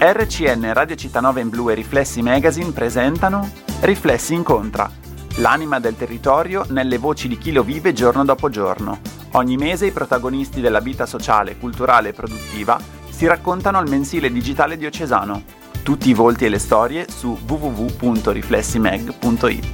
RCN Radio Città 9 in Blu e Riflessi Magazine presentano Riflessi Incontra, l'anima del territorio nelle voci di chi lo vive giorno dopo giorno. Ogni mese i protagonisti della vita sociale, culturale e produttiva si raccontano al mensile digitale diocesano. Tutti i volti e le storie su www.riflessimag.it.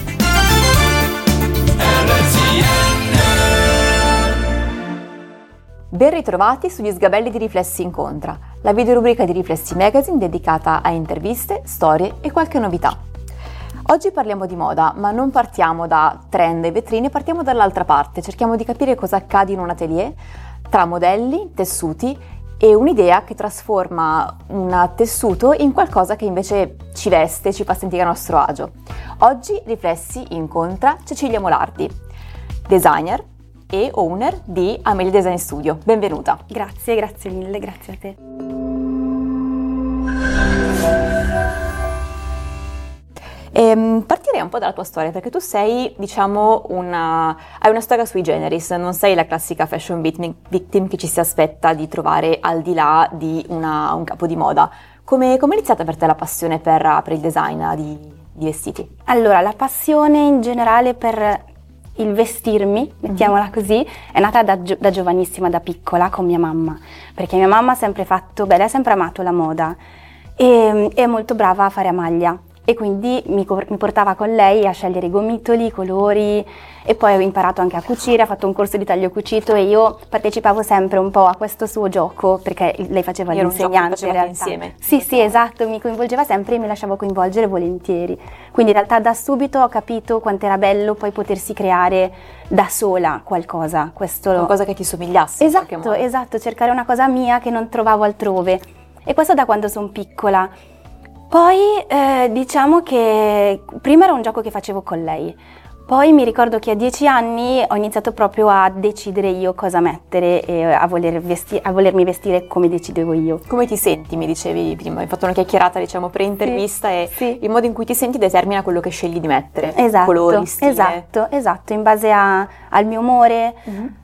Ben ritrovati sugli sgabelli di Riflessi Incontra, la videorubrica di Riflessi Magazine dedicata a interviste, storie e qualche novità. Oggi parliamo di moda, ma non partiamo da trend e vetrine, partiamo dall'altra parte, cerchiamo di capire cosa accade in un atelier tra modelli, tessuti e un'idea che trasforma un tessuto in qualcosa che invece ci veste, ci fa sentire a nostro agio. Oggi Riflessi incontra Cecilia Molardi, designer e owner di Amelia Design Studio. Benvenuta. Grazie mille, grazie a te. Partirei un po' dalla tua storia, perché tu sei, diciamo, hai una storia sui generis, non sei la classica fashion victim che ci si aspetta di trovare al di là di un capo di moda. Come è iniziata per te la passione per il design di vestiti? Allora, la passione in generale per il vestirmi, mettiamola così, è nata da giovanissima, da piccola, con mia mamma, perché mia mamma ha sempre lei ha sempre amato la moda e è molto brava a fare a maglia. E quindi mi portava con lei a scegliere i gomitoli, i colori, e poi ho imparato anche a cucire, ha fatto un corso di taglio cucito e io partecipavo sempre un po' a questo suo gioco, perché lei faceva l'insegnante in realtà. Insieme. Sì, esatto, mi coinvolgeva sempre e mi lasciavo coinvolgere volentieri. Quindi in realtà da subito ho capito quanto era bello poi potersi creare da sola qualcosa. Qualcosa che ti somigliasse. Esatto, cercare una cosa mia che non trovavo altrove. E questo da quando sono piccola. Poi diciamo che prima era un gioco che facevo con lei, poi mi ricordo che a 10 anni ho iniziato proprio a decidere io cosa mettere e a volermi vestire come decidevo io. Come ti senti, mi dicevi prima, hai fatto una chiacchierata, diciamo, pre-intervista sì. Il modo in cui ti senti determina quello che scegli di mettere, esatto, colori, stile. Esatto, in base al mio umore,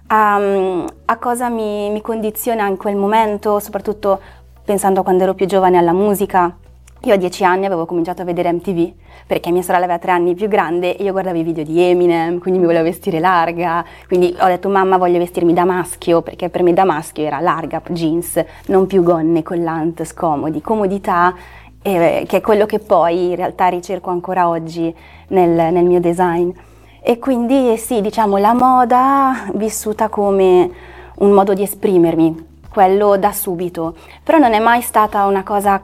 a cosa mi condiziona in quel momento, soprattutto pensando a quando ero più giovane alla musica. Io a 10 anni avevo cominciato a vedere MTV, perché mia sorella aveva 3 anni più grande e io guardavo i video di Eminem, quindi mi volevo vestire larga, quindi ho detto mamma voglio vestirmi da maschio, perché per me da maschio era larga, jeans, non più gonne, collant, scomodi, comodità, che è quello che poi in realtà ricerco ancora oggi nel mio design. E quindi sì, diciamo la moda vissuta come un modo di esprimermi, quello da subito, però non è mai stata una cosa...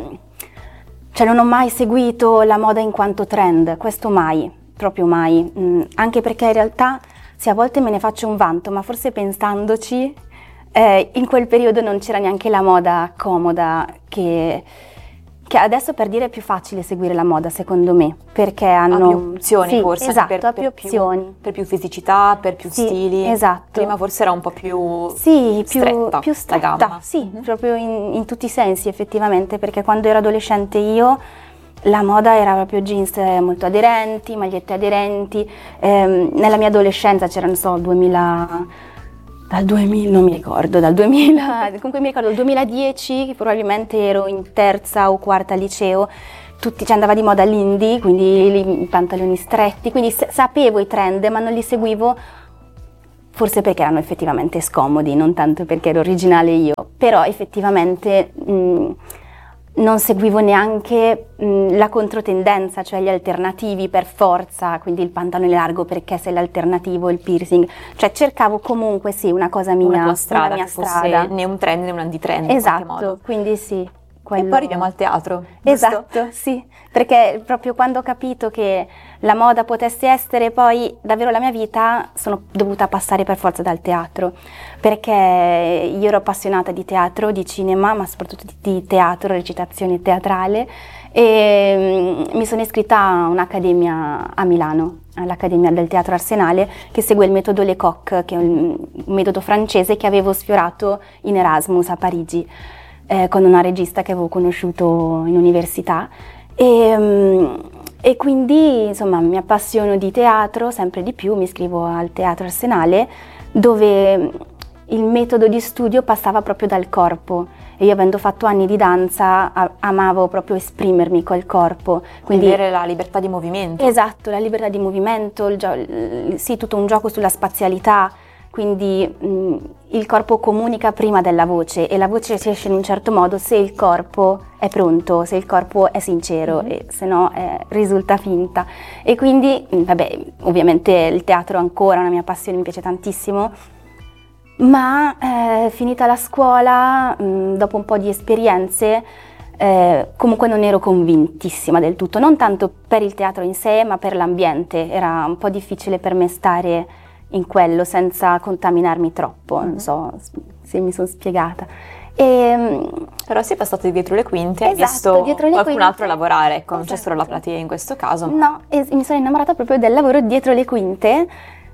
Cioè non ho mai seguito la moda in quanto trend, questo mai, proprio mai, anche perché in realtà se a volte me ne faccio un vanto, ma forse pensandoci, in quel periodo non c'era neanche la moda comoda che adesso per dire è più facile seguire la moda secondo me, perché hanno più opzioni, forse, esatto, ha più opzioni. Per più fisicità, per più stili. Esatto. Prima forse era un po' più più stretta, gamma. Sì, proprio in tutti i sensi effettivamente, perché quando ero adolescente io la moda era proprio jeans molto aderenti, magliette aderenti, nella mia adolescenza c'era, non so, dal 2000, non mi ricordo, comunque mi ricordo il 2010, che probabilmente ero in terza o quarta liceo, andava di moda l'indie, quindi i pantaloni stretti, quindi sapevo i trend ma non li seguivo, forse perché erano effettivamente scomodi, non tanto perché ero originale io, però effettivamente non seguivo neanche la controtendenza, cioè gli alternativi per forza, quindi il pantalone largo perché sei l'alternativo, il piercing, cioè cercavo comunque sì una cosa mia, una mia strada. Né un trend né un antitrend. Esatto, quindi sì. E poi arriviamo al teatro. Esatto, giusto? sì, perché proprio quando ho capito che la moda potesse essere poi davvero la mia vita, sono dovuta passare per forza dal teatro, perché io ero appassionata di teatro, di cinema, ma soprattutto di teatro, recitazione teatrale, e mi sono iscritta a un'accademia a Milano, all'Accademia del Teatro Arsenale, che segue il metodo Lecoq, che è un metodo francese che avevo sfiorato in Erasmus a Parigi, con una regista che avevo conosciuto in università e quindi insomma mi appassiono di teatro sempre di più, mi iscrivo al Teatro Arsenale dove il metodo di studio passava proprio dal corpo e io avendo fatto anni di danza amavo proprio esprimermi col corpo. Quindi avere la libertà di movimento. Esatto, la libertà di movimento, sì, tutto un gioco sulla spazialità, quindi il corpo comunica prima della voce e la voce si esce in un certo modo se il corpo è pronto, se il corpo è sincero, e se no risulta finta. E quindi, vabbè, ovviamente il teatro è ancora una mia passione, mi piace tantissimo, ma finita la scuola, dopo un po' di esperienze, comunque non ero convintissima del tutto, non tanto per il teatro in sé, ma per l'ambiente. Era un po' difficile per me stare in quello senza contaminarmi troppo, non so se mi sono spiegata. Però sei passato dietro le quinte, hai visto qualcun altro lavorare, ecco, non c'è solo la platea in questo caso. No, mi sono innamorata proprio del lavoro dietro le quinte,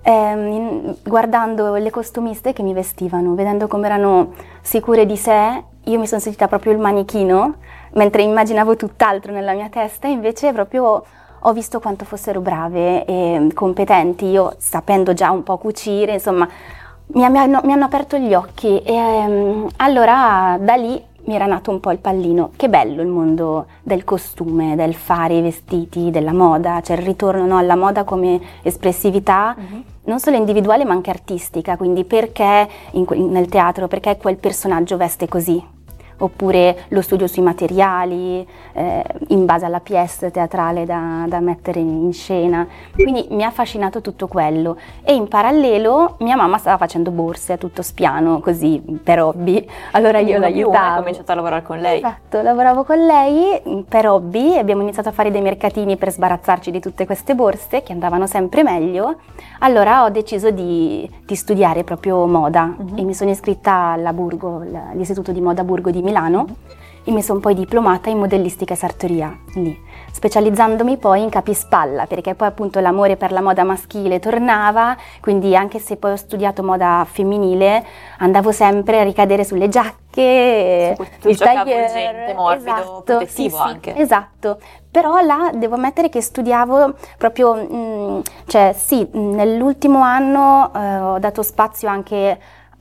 guardando le costumiste che mi vestivano, vedendo come erano sicure di sé. Io mi sono sentita proprio il manichino, mentre immaginavo tutt'altro nella mia testa, invece proprio ho visto quanto fossero brave e competenti. Io, sapendo già un po' cucire, insomma, mi hanno aperto gli occhi e allora da lì mi era nato un po' il pallino. Che bello il mondo del costume, del fare i vestiti, della moda, cioè il ritorno, no, alla moda come espressività, non solo individuale ma anche artistica, quindi perché nel teatro, perché quel personaggio veste così? Oppure lo studio sui materiali, in base alla pièce teatrale da mettere in scena. Quindi mi ha affascinato tutto quello. E in parallelo mia mamma stava facendo borse a tutto spiano, così per hobby. Allora io l'aiutavo. Ho cominciato a lavorare con lei. Esatto, lavoravo con lei per hobby. Abbiamo iniziato a fare dei mercatini per sbarazzarci di tutte queste borse che andavano sempre meglio. Allora ho deciso di studiare proprio moda e mi sono iscritta alla Burgo, all'Istituto di Moda Burgo di Milano, e mi sono poi diplomata in modellistica e sartoria lì, specializzandomi poi in capispalla, perché poi appunto l'amore per la moda maschile tornava, quindi anche se poi ho studiato moda femminile andavo sempre a ricadere sulle giacche, il tailleur, morbido, esatto, protettivo sì, anche. Esatto, però là devo ammettere che studiavo proprio, cioè sì, nell'ultimo anno ho dato spazio anche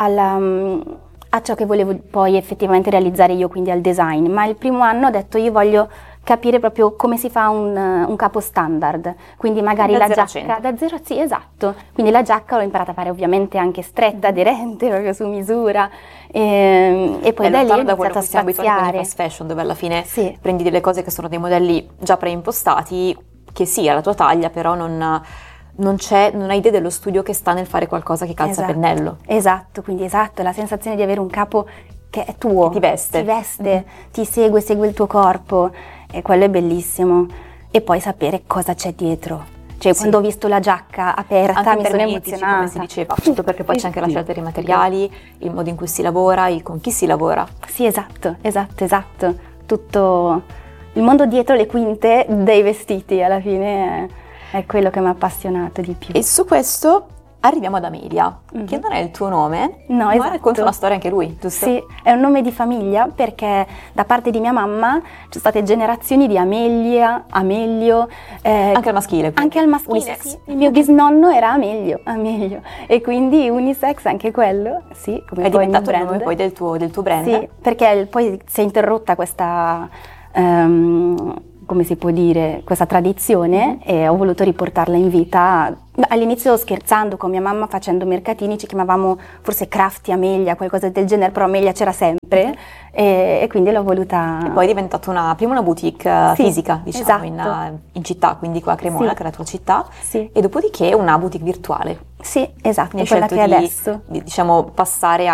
a ciò che volevo poi effettivamente realizzare io, quindi al design, ma il primo anno ho detto io voglio capire proprio come si fa un capo standard, quindi magari da la 0 a giacca 100. da 0, sì, esatto, quindi la giacca l'ho imparata a fare ovviamente anche stretta, aderente, proprio su misura, e poi da lì ho iniziato a spaziare. Fast fashion, dove alla fine prendi delle cose che sono dei modelli già preimpostati, che sì, alla tua taglia, però non hai idea dello studio che sta nel fare qualcosa che calza a pennello. Esatto, quindi la sensazione di avere un capo che è tuo, che ti veste, ti segue il tuo corpo, e quello è bellissimo. E poi sapere cosa c'è dietro. Cioè, quando ho visto la giacca aperta anche mi sono emozionata. Come si diceva, appunto perché poi c'è anche la scelta dei materiali, il modo in cui si lavora, con chi si lavora. Sì, esatto. Tutto il mondo dietro le quinte dei vestiti, alla fine è quello che mi ha appassionato di più. E su questo arriviamo ad Amelia, che non è il tuo nome, ma racconta una storia anche lui, giusto? Sì, è un nome di famiglia perché da parte di mia mamma ci sono state generazioni di Amelia, Amelio. Anche al maschile. Quindi. Anche al maschile, unisex. Sì. Il mio bisnonno era Amelio. E quindi unisex anche quello, sì. Come è poi diventato il nome poi del tuo brand? Sì, perché poi si è interrotta questa... come si può dire, questa tradizione, e ho voluto riportarla in vita. All'inizio scherzando con mia mamma, facendo mercatini, ci chiamavamo forse Crafty Amelia, qualcosa del genere, però Amelia c'era sempre, e quindi l'ho voluta. E poi è diventata prima una boutique fisica, diciamo, esatto. in città, quindi qua a Cremona, che è la tua città, e dopodiché una boutique virtuale. Sì, esatto, quindi quella che è adesso. Diciamo, passare